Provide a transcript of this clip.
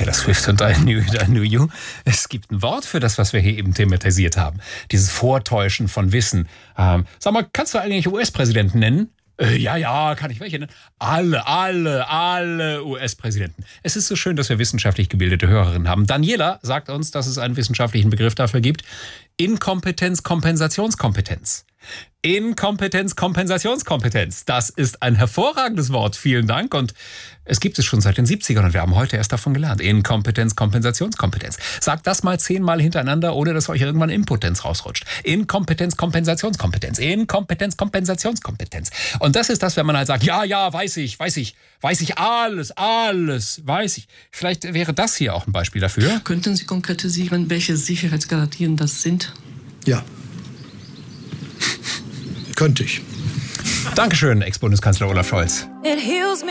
Taylor Swift und I Knew You. Es gibt ein Wort für das, was wir hier eben thematisiert haben. Dieses Vortäuschen von Wissen. Sag mal, kannst du eigentlich US-Präsidenten nennen? Ja, kann ich welche nennen? Alle US-Präsidenten. Es ist so schön, dass wir wissenschaftlich gebildete Hörerinnen haben. Daniela sagt uns, dass es einen wissenschaftlichen Begriff dafür gibt. Inkompetenz, Kompensationskompetenz. Inkompetenz, Kompensationskompetenz. Das ist ein hervorragendes Wort. Vielen Dank. Und es gibt es schon seit den 70ern und wir haben heute erst davon gelernt. Inkompetenz, Kompensationskompetenz. Sagt das mal 10-mal hintereinander, ohne dass euch irgendwann Impotenz rausrutscht. Inkompetenz, Kompensationskompetenz. Inkompetenz, Kompensationskompetenz. Und das ist das, wenn man halt sagt, ja, weiß ich, alles, weiß ich. Vielleicht wäre das hier auch ein Beispiel dafür. Könnten Sie konkretisieren, welche Sicherheitsgarantien das sind? Ja. Könnte ich. Dankeschön, Ex-Bundeskanzler Olaf Scholz.